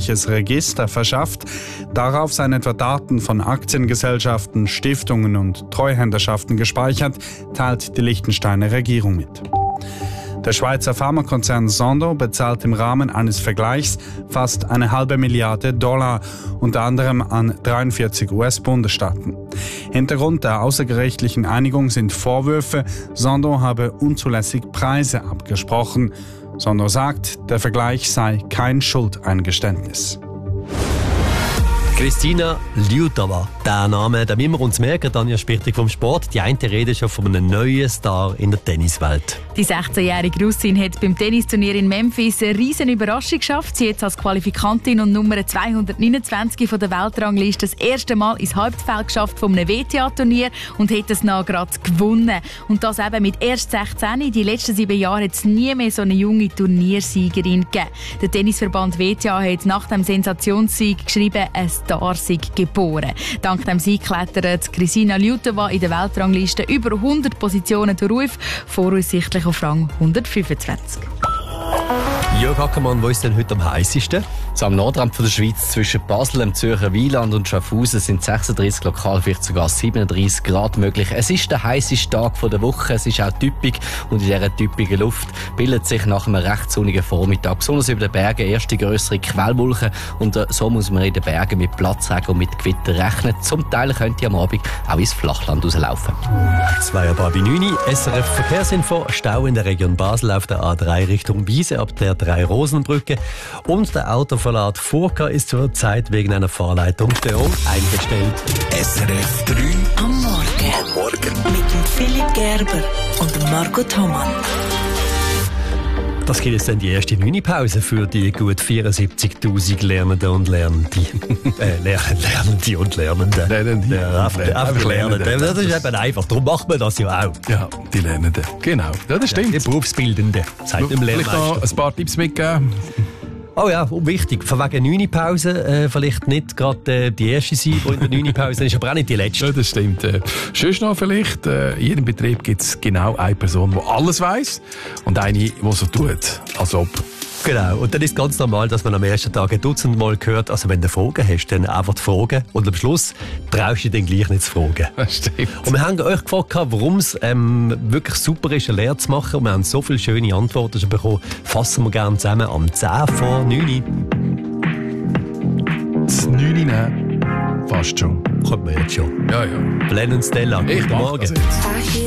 öffentliches Register verschafft. Darauf seien etwa Daten von Aktiengesellschaften, Stiftungen und Treuhänderschaften gespeichert, teilt die Liechtensteiner Regierung mit. Der Schweizer Pharmakonzern Sandoz bezahlt im Rahmen eines Vergleichs fast $1,5 Milliarde, unter anderem an 43 US-Bundesstaaten. Hintergrund der außergerichtlichen Einigung sind Vorwürfe, Sandoz habe unzulässig Preise abgesprochen. Sandoz sagt, der Vergleich sei kein Schuldeingeständnis. Kristina Liutova, der Name, den müssen wir uns merken, Tanja Spichtig vom Sport. Die eine Rede schon von einem neuen Star in der Tenniswelt. Die 16-jährige Russin hat beim Tennisturnier in Memphis eine riesen Überraschung geschafft. Sie hat als Qualifikantin und Nummer 229 von der Weltrangliste das erste Mal ins Halbfeld geschafft von einem WTA-Turnier und hat es noch gerade gewonnen. Und das eben mit erst 16. In den letzten 7 Jahren hat es nie mehr so eine junge Turniersiegerin gegeben. Der Tennisverband WTA hat nach dem Sensationssieg geschrieben, ein Star-Sieg geboren. Dank dem Sieg klettert Kristina Liutova in der Weltrangliste über 100 Positionen durch, voraussichtlich auf Rang 125. Jörg Ackermann, wo ist denn heute am heißesten? So am Nordrand von der Schweiz zwischen Basel, dem Zürcher Wieland und Schaffhausen sind 36, lokal vielleicht sogar 37 Grad möglich. Es ist der heißeste Tag der Woche, es ist auch typisch und in dieser typischen Luft bildet sich nach einem recht sonnigen Vormittag, besonders über den Bergen, erste grössere Quellwolken und so muss man in den Bergen mit Platzregen und mit Gewitter rechnen. Zum Teil könnte am Abend auch ins Flachland rauslaufen. 8:09, SRF Verkehrsinfo, Stau in der Region Basel auf der A3 Richtung Wiese ab der 3-Rosen-Brücke und der Autoverlad Furka ist zurzeit wegen einer Fahrleitungsstörung eingestellt. SRF 3 am Morgen. Mit dem Philipp Gerber und dem Margot Thomann. Das gibt jetzt dann die erste Mini-Pause für die gut 74'000 Lernenden und Lernende. Lernende und Lernende. Einfach Lernende. Das ist eben einfach, darum macht man das ja auch. Ja, die Lernenden. Genau, ja, das stimmt. Die Berufsbildenden. Seit dem Vielleicht noch ein paar Tipps mitgeben. Oh ja, wichtig. Von wegen 9-Pause vielleicht nicht gerade die erste sein, die in der 9-Pause ist, aber auch nicht die letzte. Ja, das stimmt. Sonst noch vielleicht, in jedem Betrieb gibt es genau eine Person, die alles weiss und eine, die so tut, als ob. Genau, und dann ist es ganz normal, dass man am ersten Tag ein Dutzend Mal hört, also wenn du Fragen hast, dann einfach die Fragen und am Schluss traust du dich dann gleich nicht zu fragen. Das stimmt. Und wir haben euch gefragt, warum es wirklich super ist, eine Lehre zu machen und wir haben so viele schöne Antworten schon bekommen. Fassen wir gerne zusammen am 10:09. Das 9 nehmen, fast schon. Kommt man jetzt schon. Ja. Blenden Stella, guten Morgen. Das jetzt.